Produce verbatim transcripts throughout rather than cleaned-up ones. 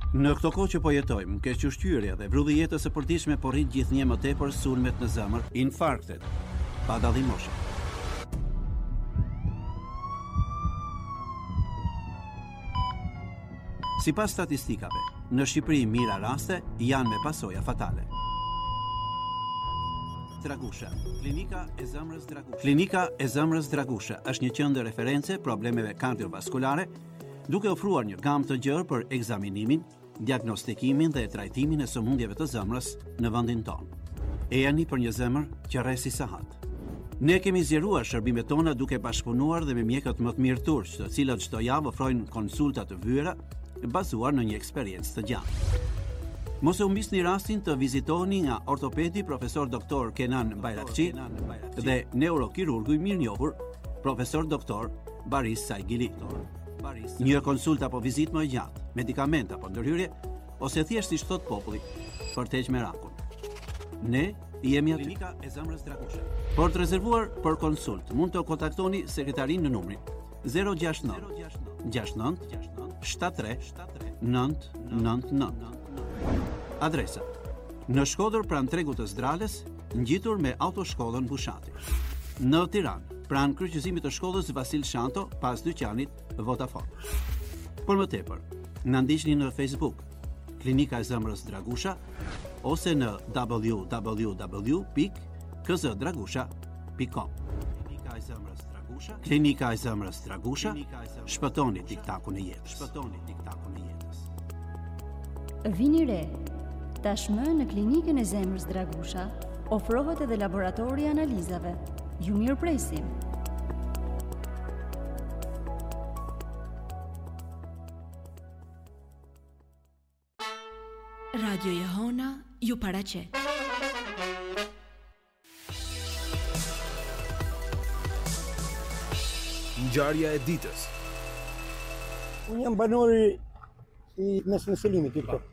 Në këto kohë që po jetojmë, kequshqyrja dhe vrudhi jetës së përditshme po rrit gjithnjë më tepër sulmet në zemër, infarktet, pa dallim moshe. Sipas statistikave, në Shqipëri mira raste janë me pasoja fatale. Dragusha, klinika e zemrës Dragusha. Klinika e zemrës Dragusha është një qendër referencë problemeve kardiovaskulare, duke ofruar një gamë të gjerë për ekzaminimin, diagnostikimin dhe trajtimin e sëmundjeve të zemrës në vendin tonë. E jani për një zemër që rresi sahat. Ne kemi zgjeruar shërbimet tona duke bashkëpunuar dhe me mjekët më të mirë turq, të cilët çdo javë ofrojnë konsulta të vyera bazuar në një eksperiencë të gjatë. Mos e humbisni rastin të vizitoni nga ortopedi profesor doktor Kenan Bayrakçi dhe neurokirurgu i mirënjohur profesor doktor Baris Saigili. Një konsulta apo vizitë më e gjatë, medikament apo ndërhyrje, ose thjesht siç thot populli, për të heqë merakun. Ne jemi aty. Klinika e zemrës Dragusha. Për të rezervuar për konsult, mund të kontaktoni sekretarin në numrin zero gjasht nëntë gjasht nëntë shtatëdhjetë tre nëntë nëntë nëntë. Adresa: në Shkodër pranë tregut të Zdrales, ngjitur me autoshkollën Bushati. Në Tiranë, pranë kryqëzimit të shkollës Vasil Shanto, pas dyqanit Vodafone. Për më tepër, na ndiqni në Facebook, Klinika e zemrës Dragusha, ose në w w w pikë k z dragusha pikë com. Klinika e zemrës Dragusha, Klinika e zemrës Dragusha, shpëtoni tiktakun e jetës. Shpëtoni tiktakun e jetës. Vini re, tashmë në Klinikën e zemrës Dragusha ofrohet edhe laboratori i analizave. Ju mirëpresim. Radio Jehona ju paraqet. Ngjarja e ditës. Unë jam banori i mes mësëlimit i këto.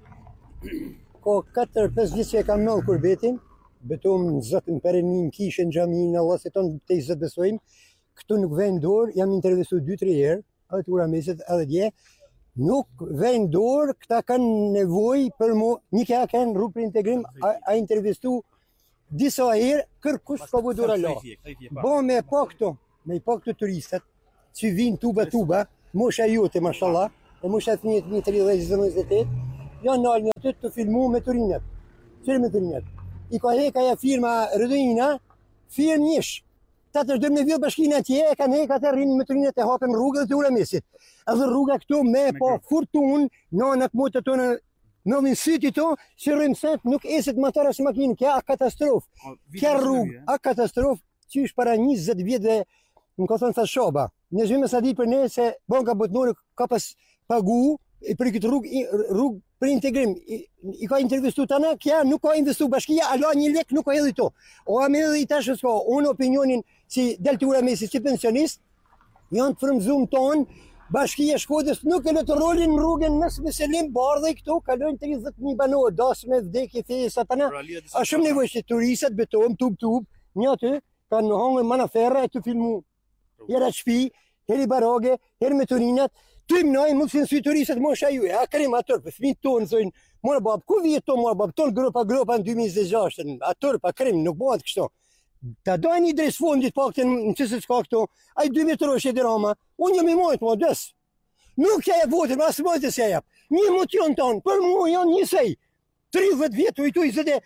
Ko katër pesë vjeç që e kam mëll kurbetin, betojmë në Zotin Perëndim, kishën xhamin, Allah se ton te Zot besojmë. Këtu nuk vjen dorë, jam intervistuar dy tre herë, edhe tura meset edhe dje. Nuk vjen dorë, këta kanë nevojë për mu, një ka kanë rrugë për integrim, a, a intervistu disa herë, kërkush ka vë dorë la. Bo me pa këto, me pa këto turistat, që vinë tuba tuba, mosha jote, mashallah, e mosha të njët një tridhjetë njëzet, janë nalë një të të filmu me turinat. Qërë me turinat? I ka heka ja firma Rëdojina, firmë njësh. Ta të shdojmë në vjellë bashkinë atje, e kanë heka të rrinë me turinat e hapëm rrugë dhe të ura mesit. Edhe rruga këtu me po furtun, nanat motë të tonë në në syti to, që rrimë sent nuk eset matara së makinë, kja a katastrofë. Kja rrugë, a katastrofë, që është para njëzet vjetë dhe më ka thonë sa shoba. Në zhvime sa di për ne se banka botnore ka pas pagu e për këtë rrugë rrugë për integrim. I, i ka intervistu tana, kja nuk ka investu bashkia, ala një lek nuk ka edhe to. O a me edhe i tashë s'ka, unë opinionin si deltura mesi, si pensionist, janë të frëmzum tonë, bashkia Shkodës nuk e lëtë rolin në rrugën nësë me selim bardhe i këto, kalojnë tridhjetë mijë banorë, dasë me vdekje, feje, satana. A shumë nevoj që turisat betojmë, tub tub, një aty, kanë hangë mana ferra e të filmu. Hera shpi, heri barage, heri me turinat, ty mënaj mund si nësy turisat mosha ju e, a krim atër për fmi tonë, zojnë, mora bab, ku vjetë to mora bab, tonë gropa gropa në dy mijë e gjashtë, atër pa krim, nuk bëhat kështo. Ta dojnë një dres fondit pak të në qësët s'ka këto, a i dy metrosh e dirama, unë jam i mojtë ma des. Nuk ja e votën, asë mojtë se ja jap. Një motion tonë, për mu janë njësej, tridhjetë vjetë, ujtu i zëde,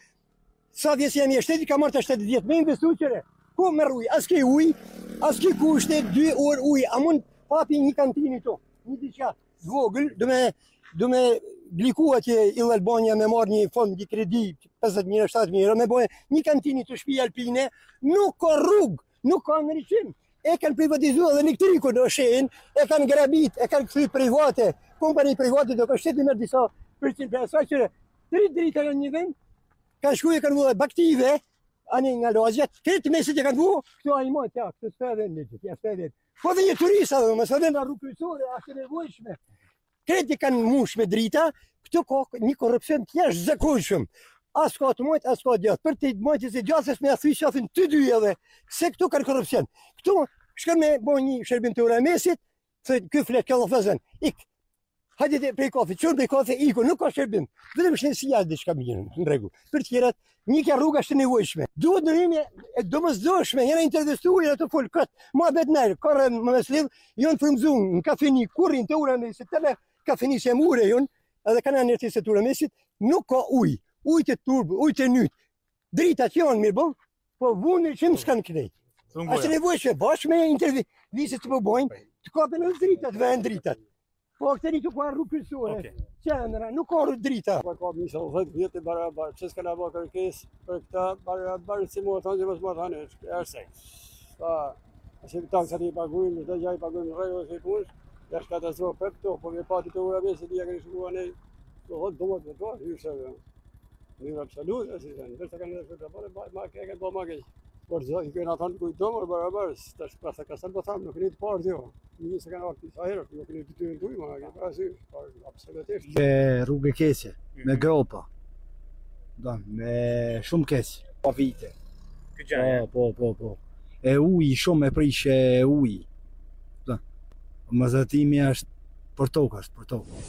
sa vjesë jam i shtetit, ka marrë të shtetit vjetë, me investu qëre, ku me rruj, as ke uj, as ke kushte, dy orë uj, a mund papi një kantini to, një diqa, dvogël, do me, do me gliku atje il Albania me marrë një fond një kredi, pesëdhjetë mijë, shtatëdhjetë mijë, me bojë një kantini të shtëpi alpine, nuk ka rrugë, nuk ka ndriçim. E kanë privatizuar edhe elektrikun në shenjë, e kanë grabit, e kanë kthy private, kompani private do ka shteti me disa përcil për asaj që drejt drejt në një vend, kanë shkuar kanë vëllë baktive, ani nga lozja, këtë mesit e kanë vu, këtu ai mot ja, këtë sfere në ditë, ja sfere. Po dhe një turist edhe, më sa vjen në rrugë kryesore, është nevojshme. Këtë kanë mush me drita, këtu ka një korrupsion të jashtëzakonshëm. As ka të mojt, as ka gjatë. Për të mojt e gjatës me athy shafin të dy edhe, se këtu kanë korrupsion. Këtu shkën me bo një shërbim të ura mesit, thë ky flet këllë fëzën, ik, hajde dhe prej kafe, qënë prej kafe, iko, nuk ka shërbim. Vetëm shnetësia diçka mirë, në rregull. Për tjerat, një kja rruga është e nevojshme. Duhet në rrimi e domosdoshme, jena intervistuar ato fol këtë. Ma bet nërë, kare më mesliv, jonë frumzun në kafeni, kurin të ura mesit, të me kafeni që më ure jonë, edhe kanë nërti se të ura mesit, nuk ka uj, uj të turbë, uj të nytë. Dritat janë mirë bon, po vunë që më s'kanë krejt. Ashtë nevojshme, bashkë me intervisit të përbojnë, të kapen edhe dritat, vend dritat. Po këtë një të ka rrugë kryesore, qendra, nuk ka rrugë drita. Pa ka misë dhjetë vjetë e barabar, që s'ka në bërë kërkes për këta barabar, si më të thonë që mësë më të thonë, është sej. Pa, që këta kësa një pagujnë, që gjaj pagujnë në rejë ose i punës, është katastrofë për këto, po me pati të ura mesë, dhja këni shkua nej, të hodë domot me to, hyrë se njërë absolut, e si zënë, dërsa kanë në shkëta, ma keke, po ma keke. Por zë, i këna thonë kujtë domër barabarës, të është prasa kasar po thamë, nuk një të parë dhjo. Një se kanë vakti sa herët, nuk një të të të ujma, në kënë parasysh, absolutisht. Ke rrugë kese, me gropa, me shumë kese, pa vite. Po, po, po. E uj, shumë e prishe e uj. Mëzatimi është për tokë, është për tokë.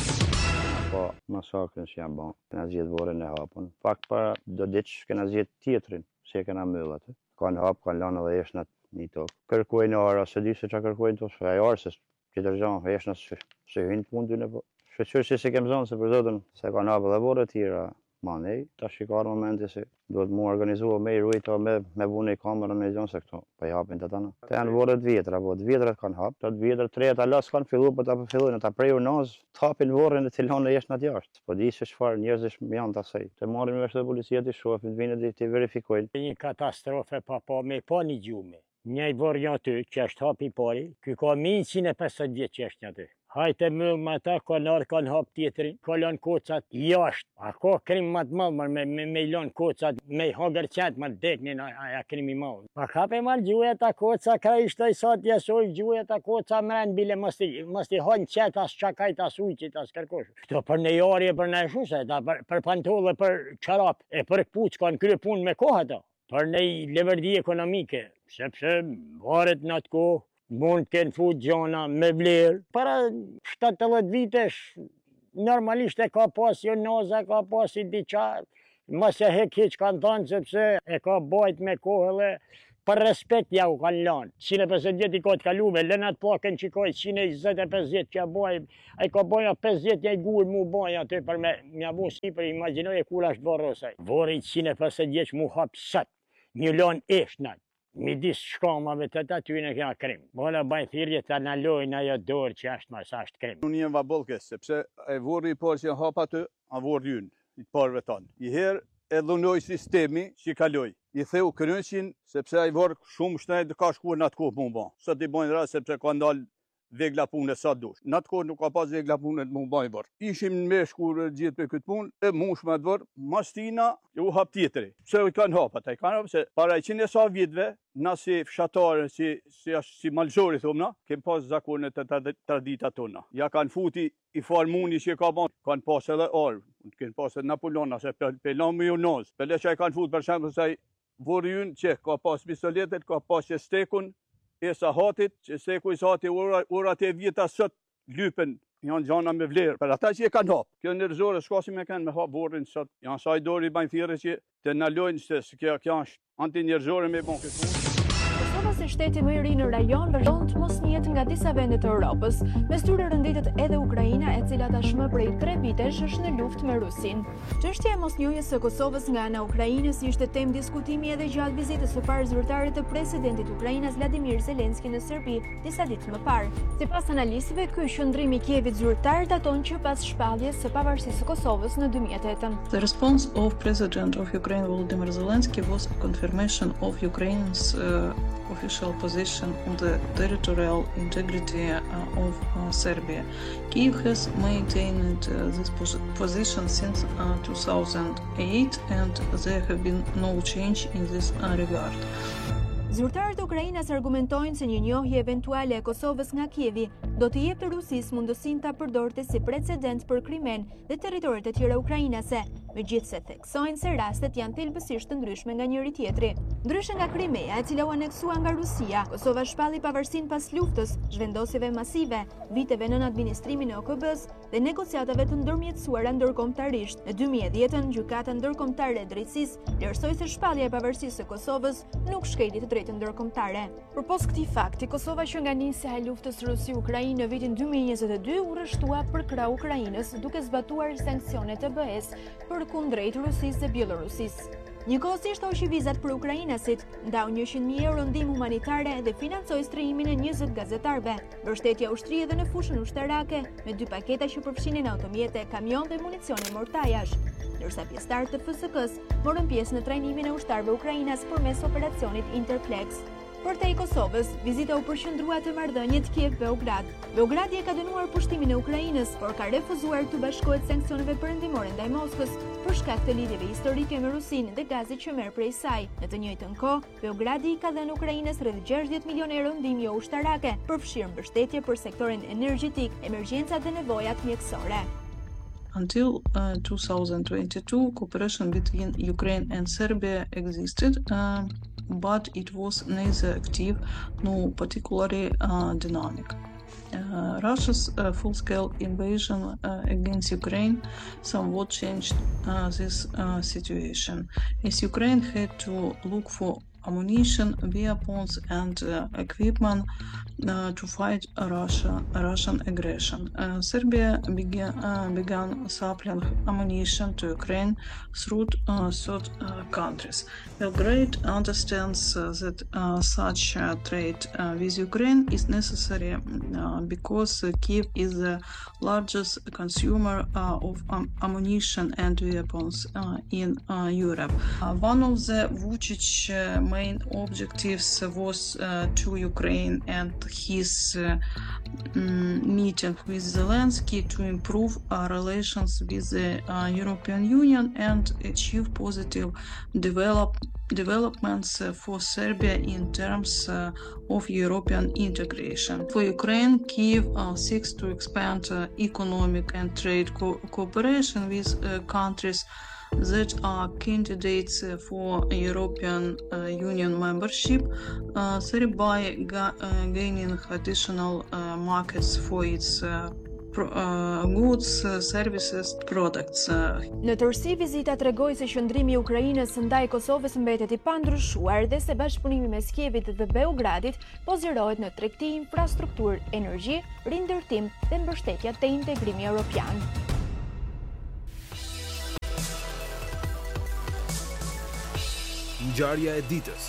Po, masakrën që jam bon, këna zjetë vorën e hapën. Fakt para do diqë këna zjetë tjetërin, që e këna myllat. Kanë hapë, kanë lanë edhe eshnat një tokë. Kërkojnë ara, se di se që kërkojnë të shë, e arë se këtë rëgjanë, eshnat se hynë të mundin e po. Shëqërë që si kemë zonë se për zotën, se kanë hapë dhe vorë tjera, ma nej, ta shikarë momenti se duhet mu organizua me i rujta me, me vune i kamerën me i zonë se këto, pa i hapin të tëna. Të janë vorët vjetra, po të vjetrat kanë hapë, të vjetrat treja të lasë kanë fillu, po të apë fillu, në të prejur nazë, të hapin vorën dhe të lanë e jeshnat jashtë. Po di se shfarë njerëzish më janë të asaj. Të marrin me vështë dhe policia të shofin, të vinë dhe të verifikojnë. Një katastrofe pa pa me pa një gjume. Një vorë një aty, që është hapi pari, ky ka njëqind e pesëdhjetë vjetë që është një aty. Hajte mëllë më ata, kanë arë, kanë hapë tjetërin, ka lanë kocat jashtë. A ka krim më të malë, me, me, me lanë kocat, me hangër qëtë më të deknin, aja krimi malë. Pa kape malë gjuhe ta koca, ka ishte i sa t'jesoj, gjuhe ta koca mrenë bile, mës t'i hanë qëtë, as qakajt, as ujqit, as kërkosh. Këto për në jarje, për në shuse, për, për pantolle, për qarap, e për këpuc, kanë krye punë me kohë ata. Për në leverdi ekonomike, sepse varet në atë kohë, mund të kënë fut gjona me vlerë. Para shtatëdhjetë vitesh, normalisht e ka pas jo noza, ka pas i diqa, mos e hek hiq kanë thonë, sepse e ka bajt me kohë dhe për respekt ja u kanë lanë. njëqind e pesëdhjetë vjet i ka të kalume, lënat pakën që ka njëqind e njëzet e pesëdhjetë që ja baj, a i ka baja pesëdhjetë ja i gurë mu baja aty për me mja bu si për imaginoj e kula është varë osaj. Vore njëqind e pesëdhjetë vjet që mu hapë sët, një lanë eshnat. Midis shkamave të të ty në kja krim. Bola bajnë thirje të analojnë ajo dorë që ashtë mas ashtë krim. Unë jem vabolkes, sepse e vorë i parë që hapa të, a vorë jynë, i të parëve tanë. I herë e dhunoj sistemi që kaloj. I theu kërënqin, sepse a i vorë shumë shnejt ka shkuar në atë kohë më banë. Sot i bojnë rrasë, sepse ka ndalë vegla punë sa dush. Në atë kohë nuk ka pas vegla punë të më bajnë vorë. Ishim në me shkurë gjithë për këtë punë, e mush me të vorë, mastina, u hap tjetëri. Pse u i kanë hapa, ta i kanë hapa, se para i qenë e sa vitve, na si fshatarë, si, si, si malzori, thomna, kem pas zakonet të tradita tona. Ja kanë futi i farmuni që ka banë, kanë pas edhe arë, kanë pas edhe Napoleona, se pelan me ju nazë. Pele që i kanë futi, për shemë, se vorë jynë që ka pas pistoletet, ka pas që stekun, e sa hatit, që steku i sa hati urat e vjeta sot, lypen, janë gjana me vlerë. Për ata që e kanë hapë, kjo nërëzore, s'ka si me kanë me hapë vorën sot, janë sa i dori i bajnë thire që të nalojnë, se kjo është anti-njerëzore me bon këtë punë. Kosova si shteti më i ri në rajon vazhdon të mos njihet nga disa vende të Europës. Mes tyre rënditet edhe Ukraina, e cila tashmë prej tre vitesh është në luftë me Rusin. Çështja e mosnjohjes së Kosovës nga ana e Ukrainës ishte temë diskutimi edhe gjatë vizitës së parë zyrtare të presidentit Ukrainas Vladimir Zelenski në Serbi disa ditë më parë. Sipas analistëve, ky qëndrim i Kievit zyrtar daton që pas shpalljes së pavarësisë së Kosovës në dy mijë e tetë. The response of President of Ukraine Volodymyr Zelensky was a confirmation of Ukraine's uh, official position on the territorial integrity uh, of uh, Serbia. Kyiv has maintained uh, this pos position since uh, two thousand eight, and there have been no change in this uh, regard. Zyrtarët e Ukrainas argumentojnë se një njohje eventuale e Kosovës nga Kievi do të jepte Rusisë mundësinë ta përdorte si precedent për Krimen dhe territoret e tjera ukrainase, megjithse theksojnë se rastet janë thelbësisht të ndryshme nga njëri tjetri. Ndryshe nga Krimea, e cila u aneksua nga Rusia, Kosova shpalli pavarësinë pas luftës, zhvendosjeve masive, viteve nën administrimin e O K B-s dhe negociatave të ndërmjetësuara ndërkombëtarisht. Në dy mijë e dhjetë, gjykata ndërkombëtare e drejtësisë vlerësoi se shpallja e pavarësisë së Kosovës nuk shkeli të drejtën ndërkombëtare. Përpos këtij fakti, Kosova që nga nisja e luftës Rusi-Ukrainë në vitin dy mijë e njëzet e dy u rreshtua për krah Ukrainës duke zbatuar sanksionet e B E-s përkundrejt Rusisë dhe Bielorusisë. Njëkohësisht hoqi vizat për ukrainasit, ndau njëqind mijë euro ndihmë humanitare dhe financoi strihimin e njëzet gazetarëve. Mbështetja ushtri edhe në fushën ushtarake me dy paketa që përfshinin automjete, kamion dhe municione mortajash, ndërsa pjesëtarët të F S K-s morën pjesë në trajnimin e ushtarëve ukrainas përmes operacionit Interflex. Për te i Kosovës, vizita u përqendrua te marrëdhëniet Kiev-Beograd. Beogradi e ka dënuar pushtimin e Ukrainës, por ka refuzuar të bashkohet sanksioneve perëndimore ndaj Moskës për shkak të lidhjeve historike me Rusinë dhe gazit që merr prej saj. Në të njëjtën kohë, Beogradi i ka dhënë Ukrainës rreth gjashtëdhjetë milionë euro ndihmë jo ushtarake, përfshirë mbështetje për sektorin energjetik, emergjencat dhe nevojat mjekësore. Until uh, two thousand twenty-two, cooperation between Ukraine and Serbia existed, uh, but it was neither active nor particularly uh, dynamic. Uh, Russia's uh, full-scale invasion uh, against Ukraine somewhat changed uh, this uh, situation, as Ukraine had to look for ammunition, weapons, and uh, equipment uh, to fight Russia, Russian aggression. Uh, Serbia began, uh, began supplying ammunition to Ukraine through uh, third uh, countries. Belgrade understands uh, that uh, such uh, trade uh, with Ukraine is necessary uh, because uh, Kiev is the largest consumer uh, of um, ammunition and weapons uh, in uh, Europe. Uh, one of the Vučić uh, main objectives was uh, to Ukraine and his uh, um, meeting with Zelensky to improve our relations with the uh, European Union and achieve positive develop developments uh, for Serbia in terms uh, of European integration. For Ukraine, Kiev uh, seeks to expand uh, economic and trade co cooperation with uh, countries that are candidates for European uh, Union membership, uh, thereby ga uh, gaining additional uh, markets for its uh, pro uh, goods, uh, services, products. Uh. Në tërësi, vizita tregoi se qëndrimi i Ukrainës ndaj Kosovës mbetet i pandryshuar dhe se bashkëpunimi mes Kievit dhe Beogradit pozirohet në tregti, infrastrukturë, energji, rindërtim dhe mbështetja te integrimi evropian. Ngjarja e ditës.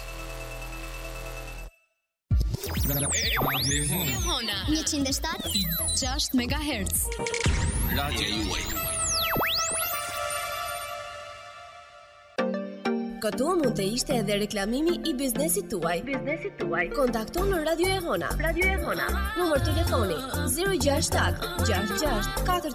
njëqind e shtatë e gjashtë megahertz. Radio juaj. Këtu mund të ishte edhe reklamimi i biznesit tuaj. Biznesit tuaj. Kontakto në Radio e Hona. Radio e Hona. Numër telefoni zero gjasht shtat gjasht gjasht katër